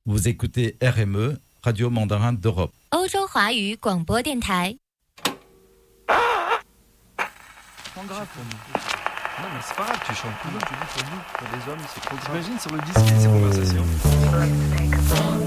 Vous écoutez RME, Radio Mandarin d'Europe. 欧洲华语广播电台。 Trop grave pour nous. Non mais c'est pas grave, tu chantes plus. Tu dis pour nous, pour les hommes, c'est trop grave. T'imagines sur le disque ces conversations.